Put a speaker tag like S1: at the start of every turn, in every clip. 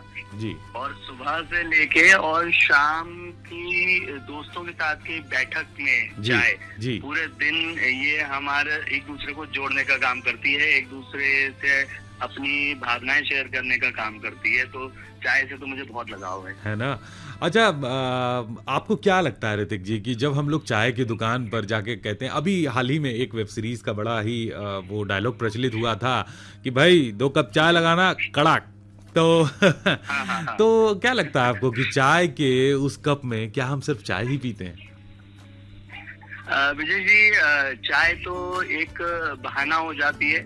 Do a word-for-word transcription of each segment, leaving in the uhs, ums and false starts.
S1: जी।
S2: और सुबह से लेके और शाम की दोस्तों के साथ की बैठक में
S1: जी,
S2: चाय,
S1: जी।
S2: पूरे दिन ये हमारे एक दूसरे को जोड़ने का काम करती है, एक दूसरे से अपनी भावनाएं शेयर करने का काम करती है। तो चाय से तो मुझे बहुत लगाव है
S1: है ना? अच्छा, आ, आपको क्या लगता है ऋतिक जी कि जब हम लोग चाय की दुकान पर जाके कहते हैं, अभी हाल ही में एक वेब सीरीज का बड़ा ही आ, वो डायलॉग प्रचलित हुआ था कि भाई दो कप चाय लगाना कड़ाक। तो
S2: हाँ हाँ हाँ।
S1: तो क्या लगता है आपको कि चाय के उस कप में क्या हम सिर्फ चाय ही पीते हैं?
S2: विजय जी, चाय तो एक बहाना हो जाती है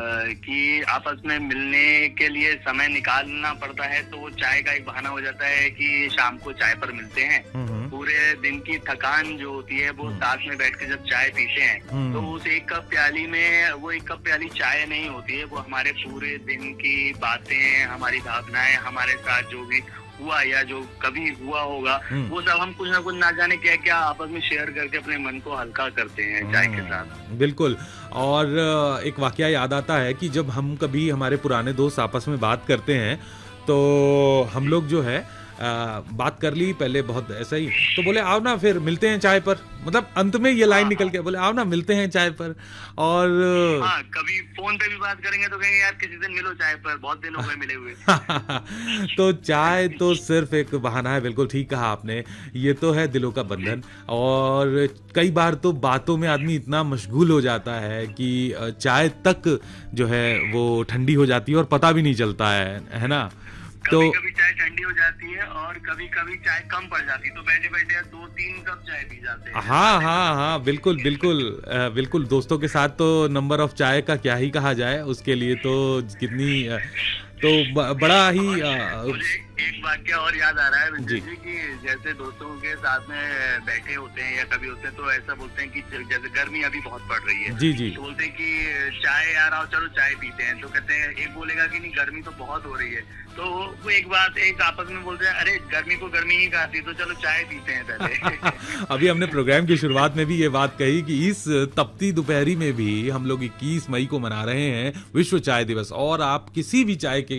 S2: कि आपस में मिलने के लिए समय निकालना पड़ता है, तो वो चाय का एक बहाना हो जाता है कि शाम को चाय पर मिलते हैं। पूरे दिन की थकान जो होती है वो साथ में बैठ के जब चाय पीते हैं तो उस एक कप प्याली में वो एक कप प्याली चाय नहीं होती है, वो हमारे पूरे दिन की बातें, हमारी भावनाएं, हमारे साथ जो भी हुआ या जो कभी हुआ होगा वो सब हम कुछ ना कुछ ना जाने क्या क्या आपस में शेयर करके अपने मन को हल्का करते हैं चाय के साथ।
S1: बिल्कुल। और एक वाकया याद आता है कि जब हम कभी हमारे पुराने दोस्त आपस में बात करते हैं तो हम लोग जो है आ, बात कर ली पहले बहुत ऐसा ही, तो बोले आओ ना फिर मिलते हैं चाय पर, मतलब अंत में ये लाइन निकल के बोले आओ ना मिलते हैं चाय पर। और
S2: हाँ, कभी फोन पे भी बात करेंगे तो कहेंगे यार किसी दिन मिलो चाय पर, बहुत दिन हो गए मिले हुए।
S1: तो चाय तो सिर्फ एक बहाना है, बिल्कुल ठीक कहा आपने, ये तो है दिलों का बंधन। और कई बार तो बातों में आदमी इतना मशगूल हो जाता है कि चाय तक जो है वो ठंडी हो जाती है और पता भी नहीं चलता है, है ना?
S2: तो कभी कभी चाय ठंडी हो जाती है और कभी कभी चाय कम पड़ जाती है, तो बैठे बैठे दो तीन कप चाय पी जाते हैं।
S1: हाँ हाँ हाँ, बिल्कुल बिल्कुल बिल्कुल। दोस्तों के साथ तो नंबर ऑफ चाय का क्या ही कहा जाए, उसके लिए तो कितनी तो बड़ा ही
S2: मुझे एक वाक्य और याद आ रहा है जी, जी कि जैसे दोस्तों के साथ में बैठे होते हैं या कभी होते हैं तो ऐसा बोलते हैं कि जैसे गर्मी अभी बहुत पड़ रही है,
S1: जी जी,
S2: तो बोलते हैं कि चाय यार आओ चलो चाय पीते हैं, तो कहते हैं एक बोलेगा कि नहीं गर्मी तो बहुत हो रही है, तो वो एक बात एक आपस में बोलते हैं अरे गर्मी को गर्मी ही खाती तो चलो चाय पीते हैं पहले।
S1: अभी हमने प्रोग्राम की शुरुआत में भी ये बात कही कि इस तपती दोपहरी में भी हम लोग इक्कीस मई को मना रहे हैं विश्व चाय दिवस, और आप किसी भी चाय के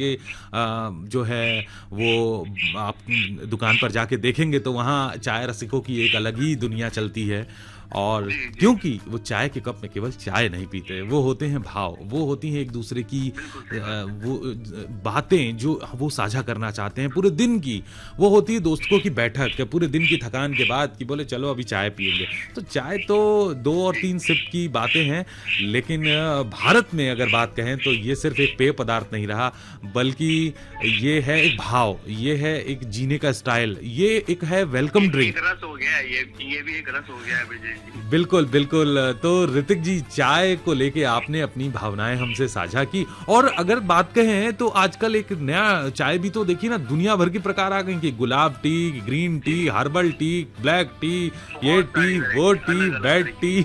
S1: जो है वो आप दुकान पर जाके देखेंगे तो वहाँ चाय रसिकों की एक अलग ही दुनिया चलती है। और क्योंकि वो चाय के कप में केवल चाय नहीं पीते, वो होते हैं भाव, वो होती हैं एक दूसरे की वो बातें जो वो साझा करना चाहते हैं पूरे दिन की, वो होती है दोस्तों की बैठक पूरे दिन की थकान के बाद कि बोले चलो अभी चाय पिएंगे। तो चाय तो दो और तीन सिप की बातें हैं, लेकिन भारत में अगर बात कहें तो ये सिर्फ एक पेय पदार्थ नहीं रहा, बल्कि ये है एक भाव, ये है एक जीने का स्टाइल, ये एक है वेलकम ड्रिंक,
S2: रस हो गया है, ये ये भी एक रस हो गया है।
S1: बिल्कुल बिल्कुल। तो ऋतिक जी, चाय को लेके आपने अपनी भावनाएं हमसे साझा की, और अगर बात कहें तो आजकल एक नया चाय भी तो देखिए ना, दुनिया भर के प्रकार आ गए कि गुलाब T, green tea, herbal tea, black T, ये टी, वो टी, बेड टी।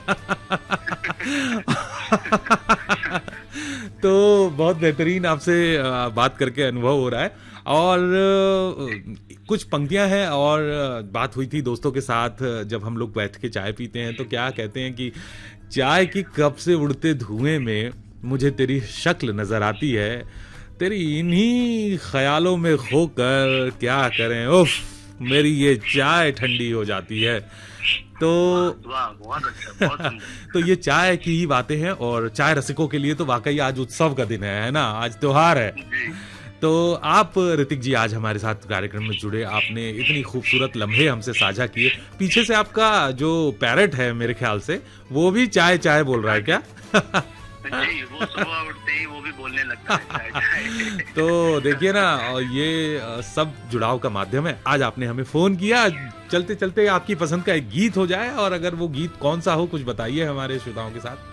S1: तो बहुत बेहतरीन आपसे बात करके अनुभव हो रहा है। और कुछ पंक्तियां हैं और बात हुई थी दोस्तों के साथ जब हम लोग बैठ के चाय पीते हैं तो क्या कहते हैं कि चाय की कप से उड़ते धुएं में मुझे तेरी शक्ल नजर आती है, तेरी इन्हीं ख्यालों में खोकर क्या करें, उफ मेरी ये चाय ठंडी हो जाती है। तो
S2: बहुत अच्छा, बहुत
S1: तो ये चाय की ही बातें हैं, और चाय रसिकों के लिए तो वाकई आज उत्सव का दिन है, है ना, आज त्योहार है। तो आप ऋतिक जी आज हमारे साथ कार्यक्रम में जुड़े, आपने इतनी खूबसूरत लम्हे हमसे साझा किए। पीछे से आपका जो पैरेट है मेरे ख्याल से वो भी चाय चाय बोल रहा है क्या?
S2: जी, वो सुबह उठते ही वो भी बोलने लगता है चाय चाय।
S1: तो देखिए ना, ये सब जुड़ाव का माध्यम है। आज आपने हमें फोन किया, चलते चलते आपकी पसंद का एक गीत हो जाए, और अगर वो गीत कौन सा हो कुछ बताइए हमारे श्रोताओं के साथ।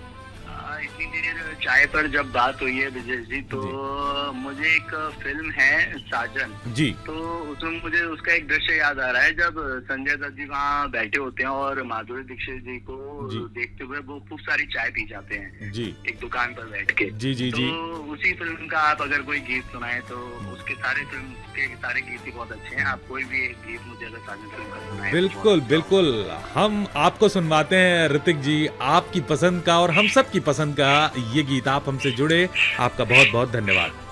S2: चाय पर जब बात हुई है विजय जी, तो जी। मुझे एक फिल्म है साजन
S1: जी,
S2: तो उसमें मुझे उसका एक दृश्य याद आ रहा है जब संजय दत्त जी वहाँ बैठे होते हैं और माधुरी दीक्षित जी को जी। देखते हुए वो खूब सारी चाय पी जाते हैं जी, एक दुकान पर बैठ के।
S1: जी जी
S2: तो
S1: जी,
S2: उसी फिल्म का आप अगर कोई गीत सुनाए तो उसके सारे फिल्म के सारे गीत ही बहुत अच्छे हैं, आप कोई भी एक गीत मुझे अगर साजन फिल्म का सुनाए।
S1: बिल्कुल बिल्कुल, हम आपको सुनवाते हैं ऋतिक जी, आपकी पसंद का और हम सब की पसंद का ये गीत। आप हमसे जुड़े, आपका बहुत बहुत धन्यवाद।